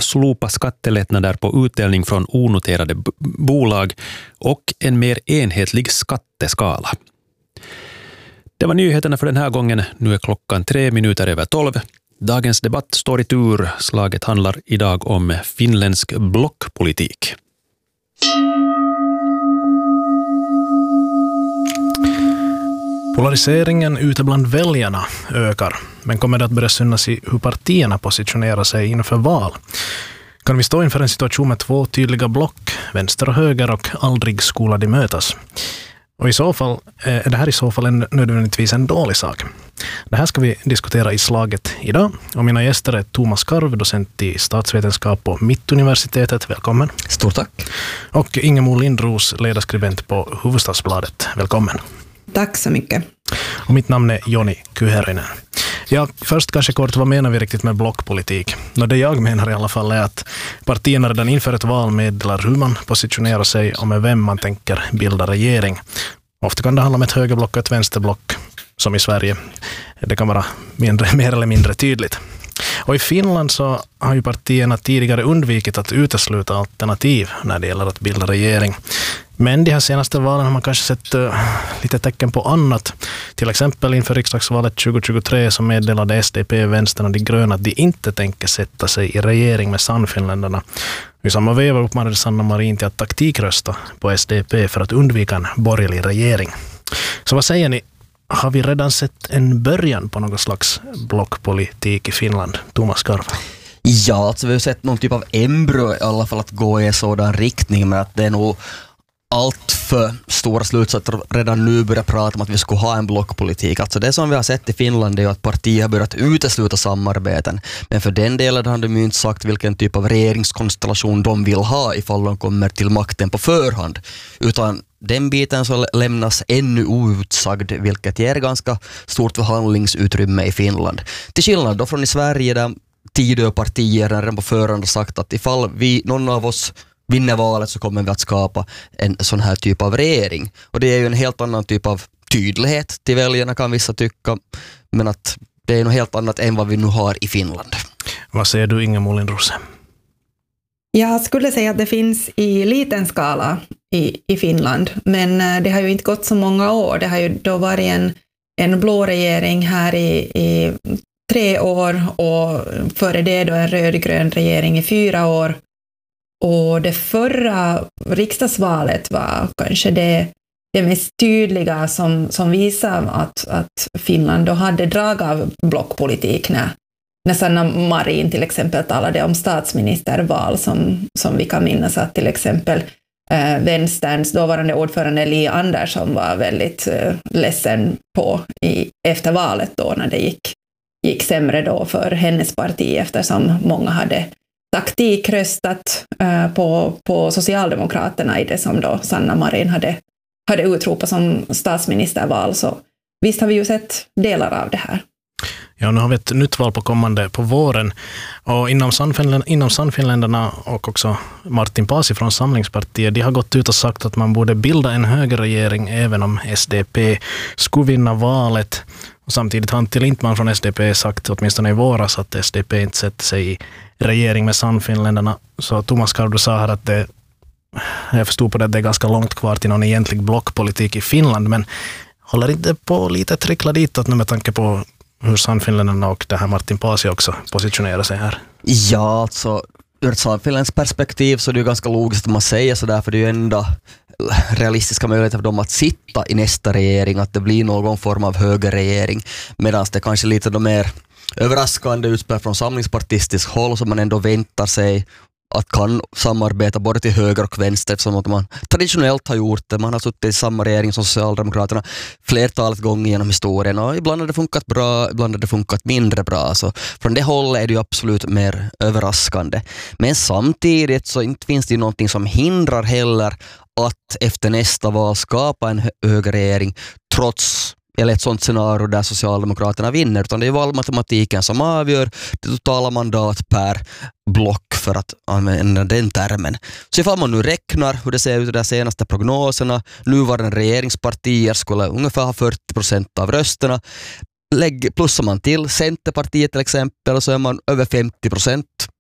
slopa skattelättnader på utdelning från onoterade bolag och en mer enhetlig skatteskala. Det var nyheterna för den här gången. Nu är klockan 12:03. Dagens debatt står i tur. Slaget handlar idag om finländsk blockpolitik. Polariseringen ute bland väljarna ökar, men kommer det att börja synas i hur partierna positionerar sig inför val? Kan vi stå inför en situation med två tydliga block, vänster och höger, och aldrig skola de mötas? Och i så fall är det här i så fall nödvändigtvis en dålig sak. Det här ska vi diskutera i Slaget idag. Och mina gäster är Thomas Karv, docent i statsvetenskap på Mittuniversitetet. Välkommen. Stort tack. Och Ingemo Lindros, ledarskribent på Hufvudstadsbladet. Välkommen. Tack så mycket. Och mitt namn är Joni Kyhärinen. Ja, först kanske kort, vad menar vi riktigt med blockpolitik? Det jag menar i alla fall är att partierna redan inför ett val meddelar hur man positionerar sig och med vem man tänker bilda regering. Ofta kan det handla om ett högerblock och ett vänsterblock, som i Sverige. Det kan vara mer eller mindre tydligt. Och i Finland så har ju partierna tidigare undvikit att utesluta alternativ när det gäller att bilda regering. Men de här senaste valen har man kanske sett lite tecken på annat. Till exempel inför riksdagsvalet 2023 så meddelade SDP, Vänstern och de gröna att de inte tänker sätta sig i regering med Sannfinländarna. I samma veva uppmanade Sanna Marin till att taktikrösta på SDP för att undvika en borgerlig regering. Så vad säger ni? Har vi redan sett en början på någon slags blockpolitik i Finland? Thomas Karv. Ja, alltså vi har sett någon typ av embryo i alla fall att gå i en sådan riktning, men att det är nog allt för stora slutsatser redan nu börjar prata om att vi ska ha en blockpolitik. Alltså det som vi har sett i Finland är att partier har börjat utesluta samarbeten. Men för den delen har de ju inte sagt vilken typ av regeringskonstellation de vill ha ifall de kommer till makten på förhand. Utan den biten så lämnas ännu outsagd, vilket ger ganska stort förhandlingsutrymme i Finland. Till skillnad då från i Sverige där Tidöpartier redan på förhand har sagt att ifall någon av oss vinner valet så kommer vi att skapa en sån här typ av regering. Och det är ju en helt annan typ av tydlighet till väljarna, kan vissa tycka. Men att det är något helt annat än vad vi nu har i Finland. Vad säger du, Ingemo Lindros? Jag skulle säga att det finns i liten skala i Finland. Men det har ju inte gått så många år. Det har ju då varit en blå regering här i 3 år. Och före det då en rödgrön regering i 4 år. Och det förra riksdagsvalet var kanske det mest tydliga som visar att Finland då hade drag av blockpolitik när Sanna Marin till exempel talade om statsministerval som vi kan minnas att till exempel Vänsterns dåvarande ordförande Li Andersson var väldigt ledsen på efter valet då när det gick sämre då för hennes parti eftersom många hade taktikröstat på Socialdemokraterna i det som då Sanna Marin hade utropat som statsministerval. Så visst har vi ju sett delar av det här. Ja, nu har vi ett nytt val på våren. Och inom Sannfinländarna och också Martin Paasi från Samlingspartiet, de har gått ut och sagt att man borde bilda en högerregering även om SDP skulle vinna valet. Och samtidigt har Antti Lindman från SDP sagt, åtminstone i våras, att SDP inte sätter sig i regering med Sannfinländarna. Så Thomas Karv, du sa här att jag förstod på det att det är ganska långt kvar till någon egentlig blockpolitik i Finland, men håller inte på lite trickla ditåt nu med tanke på hur Sannfinländarna och det här Martin Paasi också positionerar sig här? Ja, alltså ur ett Sannfinländs perspektiv så är det ju ganska logiskt att man säger så där, för det är ju enda realistiska möjligheter för dem att sitta i nästa regering, att det blir någon form av högerregering, medan det kanske lite mer överraskande utspel från samlingspartistisk håll som man ändå väntar sig att kan samarbeta både till höger och vänster, eftersom att man traditionellt har gjort det. Man har suttit i samma regering som Socialdemokraterna flertalet gånger genom historien, och ibland har det funkat bra, ibland har det funkat mindre bra. Så från det hållet är det ju absolut mer överraskande. Men samtidigt så inte finns det ju någonting som hindrar heller att efter nästa val skapa en högerregering trots eller ett sånt scenario där Socialdemokraterna vinner, utan det är valmatematiken som avgör det totala mandat per block, för att använda den termen. Så ifall man nu räknar hur det ser ut i de senaste prognoserna, nuvarande regeringspartier skulle ungefär ha 40% av rösterna. Plussar man till Centerpartiet till exempel, så är man över 50%.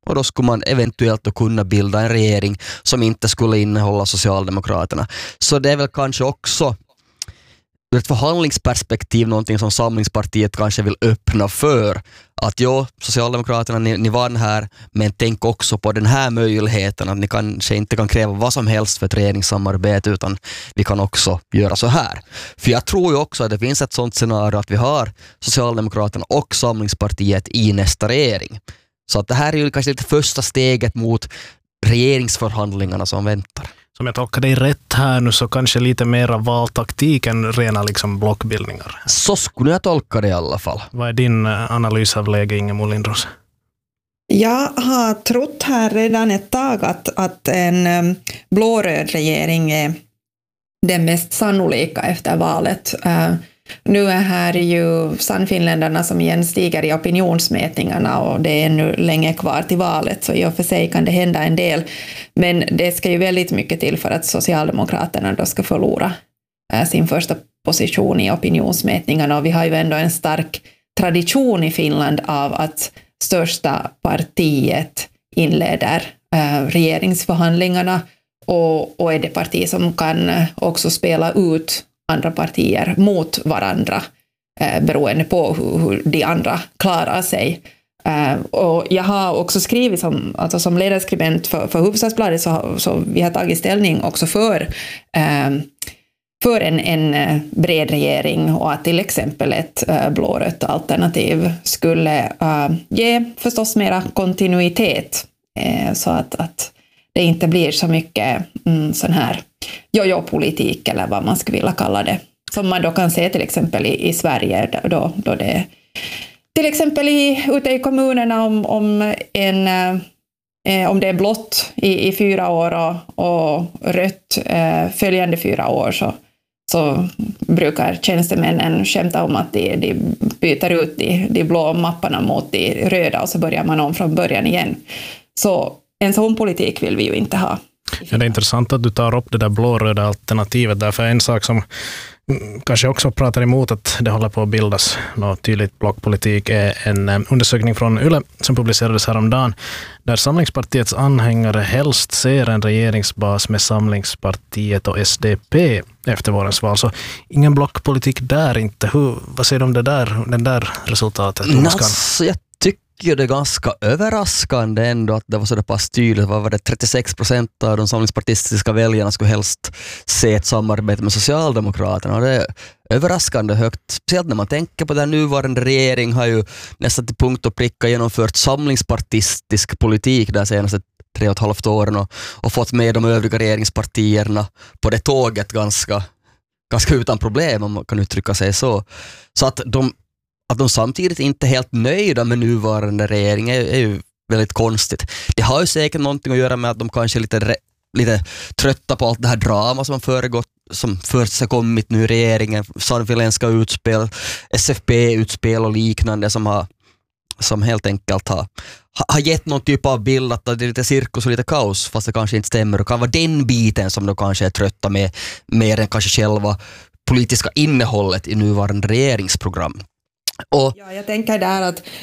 och då skulle man eventuellt då kunna bilda en regering som inte skulle innehålla Socialdemokraterna. Så det är väl kanske också ur ett förhandlingsperspektiv någonting som Samlingspartiet kanske vill öppna för. Att Socialdemokraterna, ni vann här, men tänk också på den här möjligheten att ni kanske inte kan kräva vad som helst för ett regeringssamarbete, utan vi kan också göra så här. För jag tror ju också att det finns ett sånt scenario att vi har Socialdemokraterna och Samlingspartiet i nästa regering. Så att det här är ju kanske lite första steget mot regeringsförhandlingarna som väntar. Som jag tolkar dig rätt här nu så kanske lite mer valtaktik än rena liksom blockbildningar. Så skulle jag tolka det i alla fall. Vad är din analys av läget, Ingemo Lindros? Jag har trott här redan ett tag att en blåröd regering är den mest sannolika efter valet. Nu är här ju Sannfinländarna som igen stiger i opinionsmätningarna och det är ännu länge kvar till valet, så i och för sig kan det hända en del. Men det ska ju väldigt mycket till för att Socialdemokraterna då ska förlora sin första position i opinionsmätningarna, och vi har ju ändå en stark tradition i Finland av att största partiet inleder regeringsförhandlingarna och är det parti som kan också spela ut andra partier mot varandra beroende på hur de andra klarar sig. Och jag har också skrivit som ledarskribent för Hufvudstadsbladet så vi har tagit ställning också för en bred regering, och att till exempel ett blårött alternativ skulle ge förstås mera kontinuitet så att det inte blir så mycket sån här jojo-politik eller vad man skulle vilja kalla det. Som man då kan se till exempel i Sverige då det till exempel ute i kommunerna om det är blått i 4 år och rött följande 4 år så brukar tjänstemännen skämta om att de byter ut de blå mapparna mot de röda och så börjar man om från början igen. Så en sån politik vill vi ju inte ha. Ja, det är intressant att du tar upp det där blåröda alternativet, därför en sak som kanske också pratar emot att det håller på att bildas något tydligt blockpolitik är en undersökning från Yle som publicerades häromdagen, där Samlingspartiets anhängare helst ser en regeringsbas med Samlingspartiet och SDP efter vårens val. Så ingen blockpolitik där inte. Vad säger du om den där resultatet? Jag tycker det är ganska överraskande ändå att det var så pass tydligt. Vad var det? 36% av de samlingspartistiska väljarna skulle helst se ett samarbete med Socialdemokraterna. Och det är överraskande högt. Speciellt när man tänker på den nuvarande regering har ju nästan till punkt och pricka genomfört samlingspartistisk politik de senaste 3,5 åren och fått med de övriga regeringspartierna på det tåget ganska utan problem, om man kan uttrycka sig så. Så att de samtidigt inte är helt nöjda med nuvarande regering är ju väldigt konstigt. Det har ju säkert någonting att göra med att de kanske är lite trötta på allt det här drama som först har kommit nu i regeringen, sannfinländska utspel, SFP-utspel och liknande som helt enkelt har gett någon typ av bild att det är lite cirkus och lite kaos, fast det kanske inte stämmer. Och kan vara den biten som de kanske är trötta med, mer än kanske själva politiska innehållet i nuvarande regeringsprogram. Ja, jag tänker där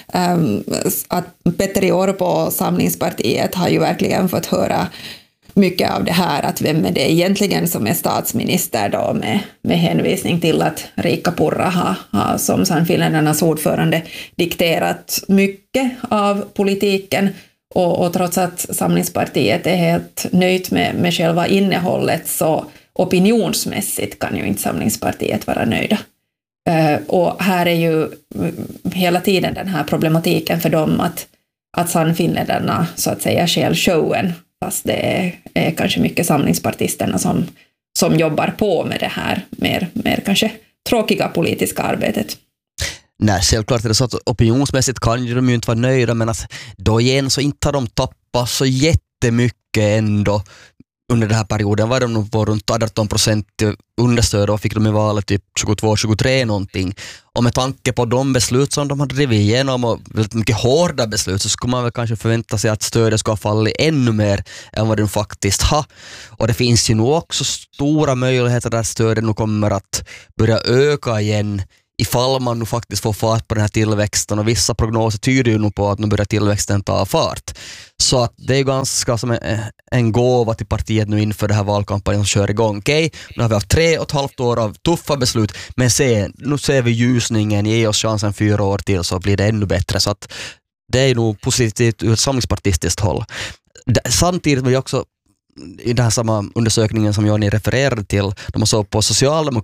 att Petteri Orpo och Samlingspartiet har ju verkligen fått höra mycket av det här, att vem är det egentligen som är statsminister då, med hänvisning till att Riikka Purra har som Sannfinländarnas ordförande dikterat mycket av politiken, och trots att Samlingspartiet är helt nöjt med själva innehållet, så opinionsmässigt kan ju inte Samlingspartiet vara nöjda. Och här är ju hela tiden den här problematiken för dem att Sannfinländarna så att säga skäl showen, fast det är kanske mycket samlingspartisterna som jobbar på med det här mer kanske tråkiga politiska arbetet. Nej, självklart är det så att opinionsmässigt kan ju de ju inte vara nöjda, men att då igen så inte har de tappat så jättemycket ändå. Under den här perioden var de nog på runt 18% understöd, och fick de i valet typ 22-23 någonting. Och med tanke på de beslut som de har drivit igenom och väldigt mycket hårda beslut, så skulle man väl kanske förvänta sig att stödet ska falla ännu mer än vad de faktiskt har. Och det finns ju nog också stora möjligheter att stödet nu kommer att börja öka igen ifall man nu faktiskt får fart på den här tillväxten, och vissa prognoser tyder ju nog på att nu börjar tillväxten ta fart. Så att det är ganska som en gåva till partiet nu inför det här valkampanjen som kör igång. Okej, nu har vi haft 3,5 år av tuffa beslut, men nu ser vi ljusningen, ge oss chansen 4 år till så blir det ännu bättre. Så att det är nog positivt ur ett samlingspartistiskt håll. Samtidigt vill jag också i den här samma undersökningen som Johnny refererade till, de man såg på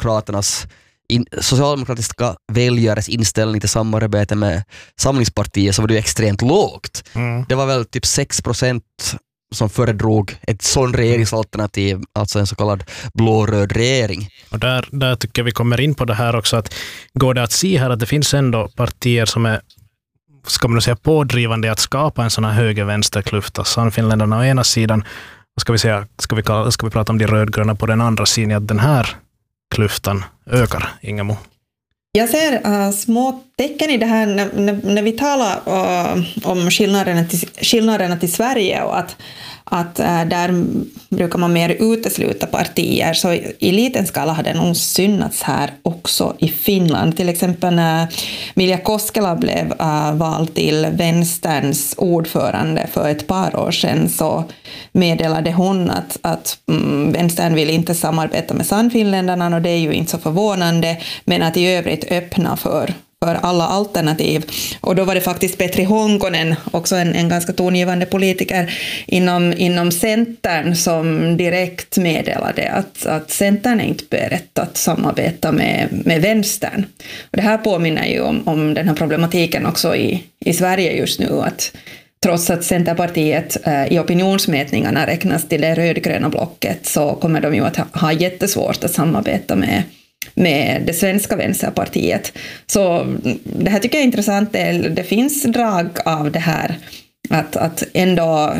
socialdemokratiska väljares inställning till samarbete med samlingspartiet, så var det ju extremt lågt. Det var väl typ 6% som föredrog ett sån regeringsalternativ, alltså en så kallad blå-röd regering. Och där tycker vi kommer in på det här också, att går det att se här att det finns ändå partier som är, ska man säga, pådrivande att skapa en sån här höger-vänsterklyfta. Sannfinländarna å ena sidan, och ska vi prata om de rödgröna på den andra sidan, att den här klyftan ökar, Ingemo? Jag ser små tecken i det här när vi talar om skillnaderna till Sverige, och att där brukar man mer utesluta partier, så i liten skala har det nog synnats här också i Finland. Till exempel när Vilja Koskela blev vald till vänsterns ordförande för ett par år sedan, så meddelade hon att vänstern vill inte samarbeta med Sannfinländarna, och det är ju inte så förvånande, men att i övrigt öppna för alla alternativ. Och då var det faktiskt Petri Honkonen, också en ganska tongivande politiker inom Centern, som direkt meddelade att Centern är inte berett att samarbeta med vänstern. Och det här påminner ju om den här problematiken också i Sverige just nu, att trots att Centerpartiet i opinionsmätningarna räknas till det rödgröna blocket, så kommer de ju att ha jättesvårt att samarbeta med det svenska vänsterpartiet. Så det här tycker jag är intressant. Det finns drag av det här att ändå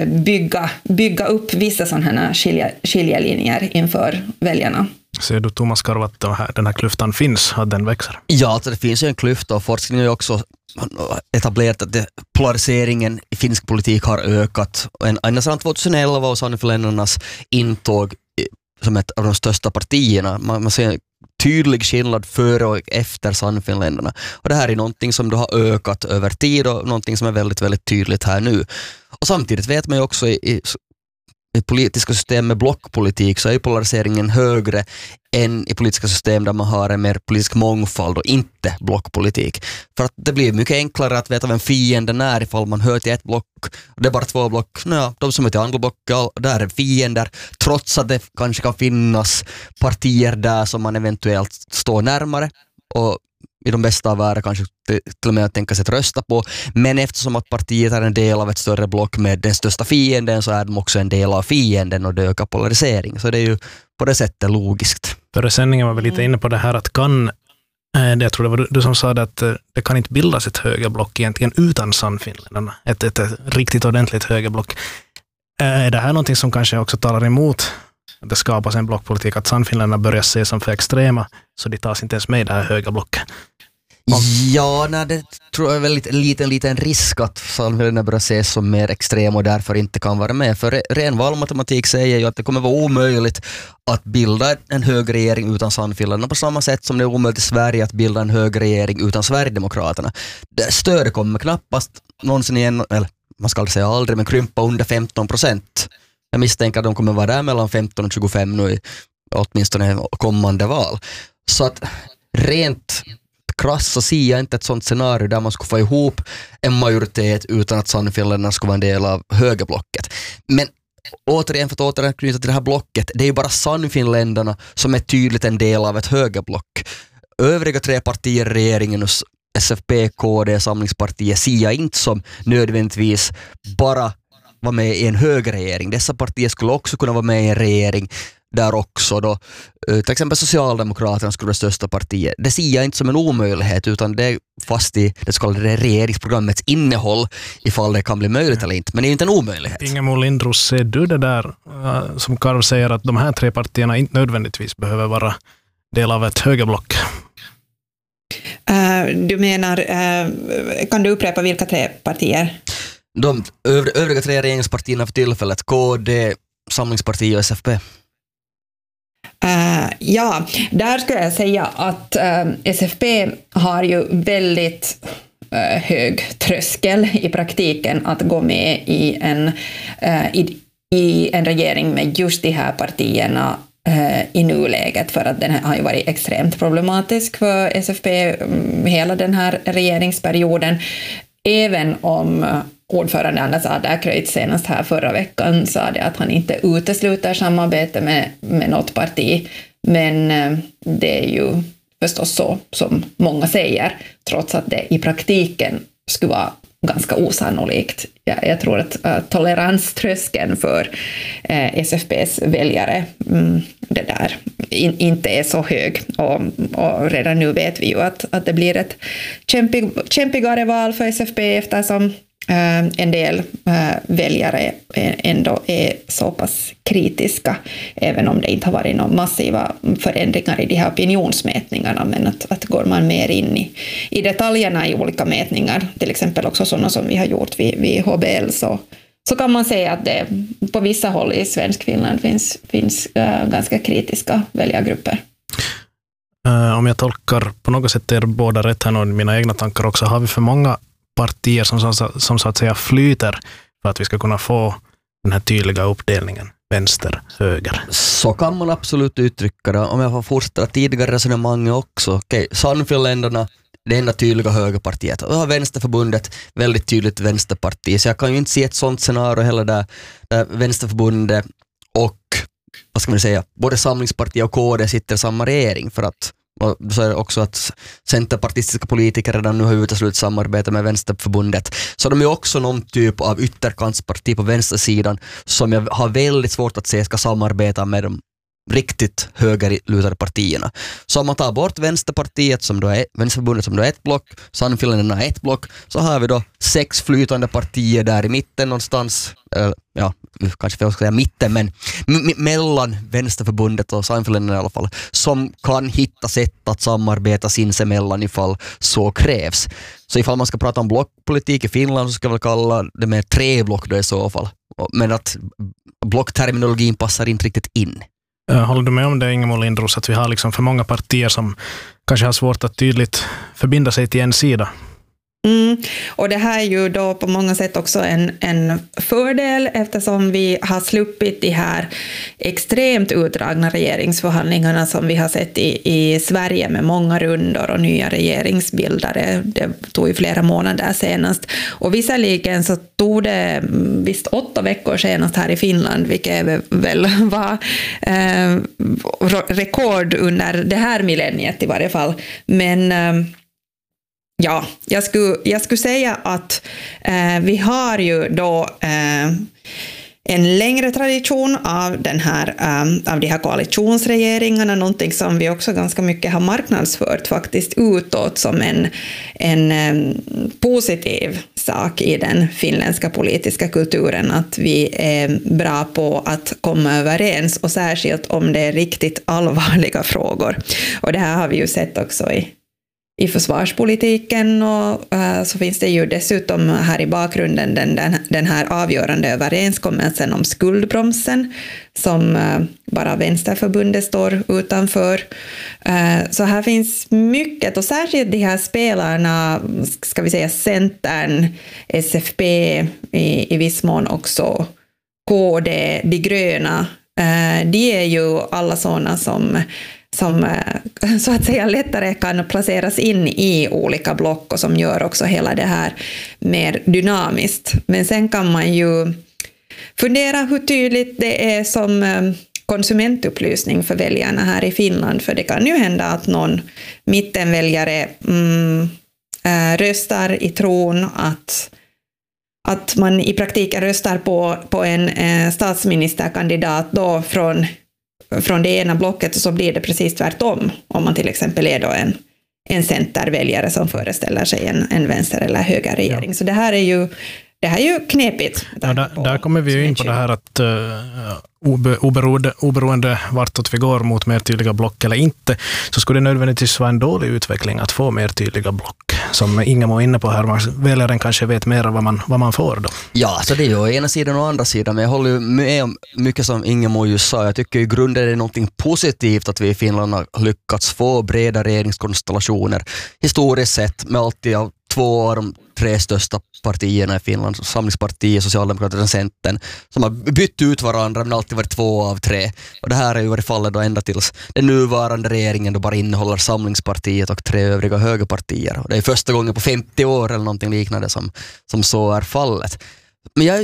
bygga upp vissa sådana här skiljelinjer inför väljarna. Ser du, Thomas Karv, att den här klyftan finns, att den växer? Ja, alltså det finns ju en klyfta, och forskningen har också etablerat att polariseringen i finsk politik har ökat. Ända sedan 2011 och Sannfinländarnas intåg som ett av de största partierna. Man ser en tydlig skillnad före och efter Sannfinländarna. Och det här är någonting som då har ökat över tid, och någonting som är väldigt, väldigt tydligt här nu. Och samtidigt vet man ju också i politiska system med blockpolitik, så är polariseringen högre än i politiska system där man har en mer politisk mångfald och inte blockpolitik. För att det blir mycket enklare att veta vem fienden är ifall man hör till ett block, och det är bara 2 block. De som är till andra block, där är fiender, trots att det kanske kan finnas partier där som man eventuellt står närmare, och i de bästa av världar kanske till och med att tänka sig att rösta på. Men eftersom att partiet är en del av ett större block med den största fienden, så är de också en del av fienden, och det ökar polarisering. Så det är ju på det sättet logiskt. Före sändningen var vi lite inne på det här att jag tror det var du som sa att det kan inte bildas ett högerblock egentligen utan Sannfinländarna. Ett riktigt ordentligt högerblock. Är det här någonting som kanske också talar emot att det skapas en blockpolitik, att Sannfinländarna börjar ses som för extrema, så de tas inte ens med i det här högerblocket? Ja, det tror jag är väldigt liten risk att Sannfinländarna börjar ses som mer extrema och därför inte kan vara med. För ren valmatematik säger ju att det kommer vara omöjligt att bilda en högerregering utan Sannfinländarna, på samma sätt som det är omöjligt i Sverige att bilda en högerregering utan Sverigedemokraterna. Stödet kommer knappast någonsin igen, eller man ska säga aldrig, men krympa under 15%. Jag misstänker att de kommer vara där mellan 15 och 25 nu, åtminstone kommande val. Så att rent krasst så ser jag inte ett sånt scenario där man skulle få ihop en majoritet utan att Sannfinländarna skulle vara en del av högerblocket. Men återigen, för att återknyta till det här blocket, det är ju bara Sannfinländarna som är tydligt en del av ett högerblock. Övriga 3 partier i regeringen, SFP, KD, Samlingspartiet, ser jag inte som nödvändigtvis bara vara med i en högerregering. Dessa partier skulle också kunna vara med i en regering där också då till exempel Socialdemokraterna skulle vara det största partiet. Det ser jag inte som en omöjlighet, utan det är fast i det så kallade regeringsprogrammets innehåll ifall det kan bli möjligt eller inte. Men det är inte en omöjlighet. Ingemo Lindros, ser du det där som Karv säger, att de här 3 partierna inte nödvändigtvis behöver vara del av ett högerblock? Du menar, kan du upprepa vilka 3 partier? De övriga 3 regeringspartierna för tillfället, KD, Samlingspartiet och SFP. Ja, där skulle jag säga att SFP har ju väldigt hög tröskel i praktiken att gå med i en regering med just de här partierna i nuläget, för att den har ju varit extremt problematisk för SFP hela den här regeringsperioden. Även om ordförande Anders Adlercreutz senast här förra veckan sa det att han inte utesluter samarbete med något parti, men det är ju förstås så som många säger, trots att det i praktiken skulle vara ganska osannolikt. Jag tror att toleranströskeln för SFPs väljare det där inte är så hög, och redan nu vet vi ju att det blir ett kämpigare val för SFP, eftersom en del väljare ändå är så pass kritiska, även om det inte har varit några massiva förändringar i de här opinionsmätningarna, men att går man mer in i detaljerna i olika mätningar, till exempel också sådana som vi har gjort vid HBL, så kan man säga att det på vissa håll i svensk Finland finns ganska kritiska väljargrupper. Om jag tolkar på något sätt er båda rätt här och mina egna tankar också, har vi för många partier som så att säga flyter för att vi ska kunna få den här tydliga uppdelningen vänster, höger? Så kan man absolut uttrycka det. Om jag får fortsätta tidigare resonemang också. Okej, Sannfinländarna, det enda tydliga högerpartiet. Och har Vänsterförbundet väldigt tydligt vänsterparti. Så jag kan ju inte se ett sånt scenario heller där Vänsterförbundet och, vad ska man säga, både Samlingspartiet och KD sitter i samma regering, för att så är det också att centerpartistiska politiker redan nu har uteslutit samarbete med Vänsterförbundet. Så de är också någon typ av ytterkantsparti på vänstersidan som jag har väldigt svårt att se ska samarbeta med de riktigt högerlutade partierna. Så om man tar bort Vänsterpartiet som då är Vänsterförbundet som då är ett block, Sannfinländarna är ett block, så har vi då 6 flytande partier där i mitten någonstans, ja, kanske för att säga mitten, men mellan Vänsterförbundet och Sannfinländarna i alla fall, som kan hitta sätt att samarbeta sinsemellan ifall så krävs. Så ifall man ska prata om blockpolitik i Finland så ska man kalla det med 3 block då i så fall. Men att blockterminologin passar inte riktigt in. Håller du med om det, Ingemar Lindros, att vi har liksom för många partier som kanske har svårt att tydligt förbinda sig till en sida? Och det här är ju då på många sätt också en fördel, eftersom vi har sluppit de här extremt utdragna regeringsförhandlingarna som vi har sett i Sverige med många rundor och nya regeringsbildare. Det tog ju flera månader senast. Och visserligen så tog det visst 8 veckor senast här i Finland, vilket väl var rekord under det här millenniet i varje fall. Men ja, jag skulle säga att vi har ju då en längre tradition av av de här koalitionsregeringarna, någonting som vi också ganska mycket har marknadsfört faktiskt utåt som en positiv sak i den finländska politiska kulturen, att vi är bra på att komma överens, och särskilt om det är riktigt allvarliga frågor. Och det här har vi ju sett också i försvarspolitiken, och så finns det ju dessutom här i bakgrunden den här avgörande överenskommelsen om skuldbromsen som bara Vänsterförbundet står utanför. Så här finns mycket, och särskilt de här spelarna, ska vi säga Centern, SFP, i viss mån också KD, de gröna, de är ju alla sådana som så att säga lättare kan placeras in i olika block, och som gör också hela det här mer dynamiskt. Men sen kan man ju fundera hur tydligt det är som konsumentupplysning för väljarna här i Finland, för det kan ju hända att någon mittenväljare röstar i tron att man i praktiken röstar på en statsministerkandidat då från det ena blocket, och så blir det precis tvärtom om man till exempel är då en centerväljare som föreställer sig en vänster- eller högerregering. Ja. Så det här är det här är ju knepigt. Ja, där kommer vi ju in på det här att oberoende vartåt vi går mot mer tydliga block eller inte, så skulle det nödvändigtvis vara en dålig utveckling att få mer tydliga block. Som Ingemo är inne på här, väljaren kanske vet mer vad man får då. Ja, så det är ju ena sidan och andra sidan, men jag håller ju med om mycket som Ingemo just sa. Jag tycker i grunden är det någonting positivt att vi i Finland har lyckats få breda regeringskonstellationer historiskt sett, med alltid av 2 av de 3 största partierna i Finland, Samlingspartiet, Socialdemokraterna och Centern, som har bytt ut varandra men alltid varit 2 av 3. Och det här har ju varit fallet då ända tills den nuvarande regeringen då bara innehåller Samlingspartiet och 3 övriga högerpartier. Och det är första gången på 50 år eller någonting liknande som så är fallet. Men jag